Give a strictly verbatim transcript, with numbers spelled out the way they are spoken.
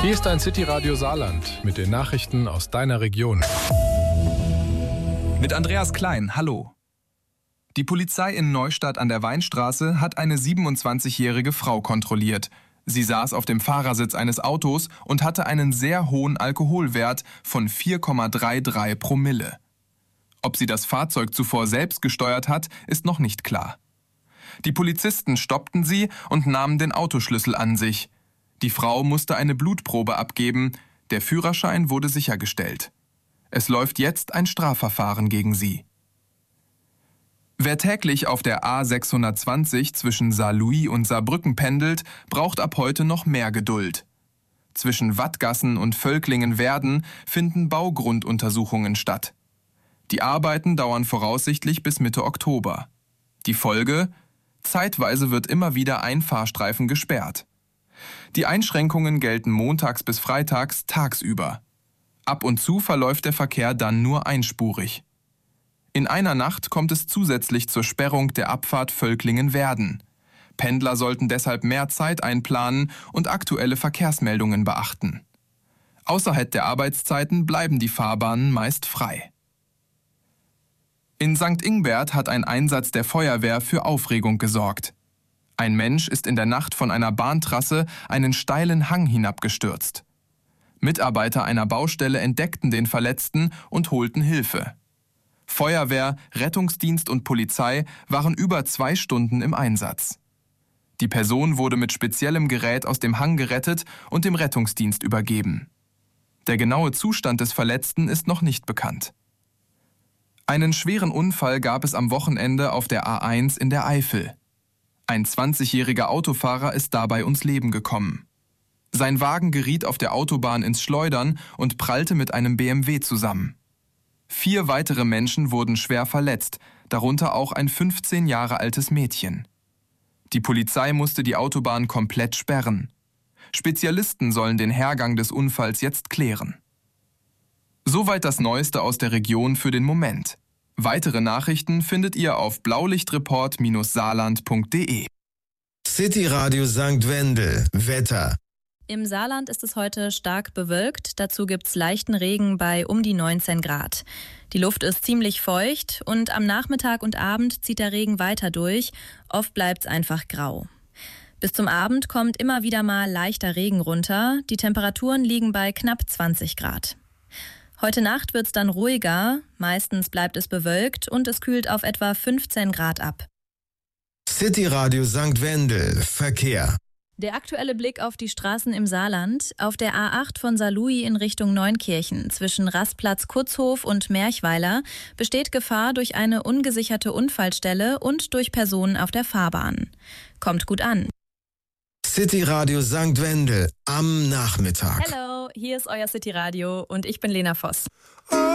Hier ist ein City-Radio Saarland mit den Nachrichten aus deiner Region. Mit Andreas Klein, hallo. Die Polizei in Neustadt an der Weinstraße hat eine siebenundzwanzigjährige Frau kontrolliert. Sie saß auf dem Fahrersitz eines Autos und hatte einen sehr hohen Alkoholwert von vier Komma dreiunddreißig Promille. Ob sie das Fahrzeug zuvor selbst gesteuert hat, ist noch nicht klar. Die Polizisten stoppten sie und nahmen den Autoschlüssel an sich. Die Frau musste eine Blutprobe abgeben, der Führerschein wurde sichergestellt. Es läuft jetzt ein Strafverfahren gegen sie. Wer täglich auf der A sechshundertzwanzig zwischen Saarlouis und Saarbrücken pendelt, braucht ab heute noch mehr Geduld. Zwischen Wattgassen und Völklingen-Werden finden Baugrunduntersuchungen statt. Die Arbeiten dauern voraussichtlich bis Mitte Oktober. Die Folge? Zeitweise wird immer wieder ein Fahrstreifen gesperrt. Die Einschränkungen gelten montags bis freitags tagsüber. Ab und zu verläuft der Verkehr dann nur einspurig. In einer Nacht kommt es zusätzlich zur Sperrung der Abfahrt Völklingen-Werden. Pendler sollten deshalb mehr Zeit einplanen und aktuelle Verkehrsmeldungen beachten. Außerhalb der Arbeitszeiten bleiben die Fahrbahnen meist frei. In Sankt Ingbert hat ein Einsatz der Feuerwehr für Aufregung gesorgt. Ein Mensch ist in der Nacht von einer Bahntrasse einen steilen Hang hinabgestürzt. Mitarbeiter einer Baustelle entdeckten den Verletzten und holten Hilfe. Feuerwehr, Rettungsdienst und Polizei waren über zwei Stunden im Einsatz. Die Person wurde mit speziellem Gerät aus dem Hang gerettet und dem Rettungsdienst übergeben. Der genaue Zustand des Verletzten ist noch nicht bekannt. Einen schweren Unfall gab es am Wochenende auf der A eins in der Eifel. Ein zwanzigjähriger Autofahrer ist dabei ums Leben gekommen. Sein Wagen geriet auf der Autobahn ins Schleudern und prallte mit einem B M W zusammen. Vier weitere Menschen wurden schwer verletzt, darunter auch ein fünfzehn Jahre altes Mädchen. Die Polizei musste die Autobahn komplett sperren. Spezialisten sollen den Hergang des Unfalls jetzt klären. Soweit das Neueste aus der Region für den Moment. Weitere Nachrichten findet ihr auf blaulichtreport saarland punkt de. City Radio Sankt Wendel. Wetter. Im Saarland ist es heute stark bewölkt. Dazu gibt's leichten Regen bei um die neunzehn Grad. Die Luft ist ziemlich feucht und am Nachmittag und Abend zieht der Regen weiter durch. Oft bleibt's einfach grau. Bis zum Abend kommt immer wieder mal leichter Regen runter. Die Temperaturen liegen bei knapp zwanzig Grad. Heute Nacht wird's dann ruhiger, meistens bleibt es bewölkt und es kühlt auf etwa fünfzehn Grad ab. City Radio Sankt Wendel. Verkehr. Der aktuelle Blick auf die Straßen im Saarland. Auf der A acht von Saarlouis in Richtung Neunkirchen zwischen Rastplatz Kutzhof und Merchweiler besteht Gefahr durch eine ungesicherte Unfallstelle und durch Personen auf der Fahrbahn. Kommt gut an. City Radio Sankt Wendel am Nachmittag. Hallo, hier ist euer City Radio und ich bin Lena Voss.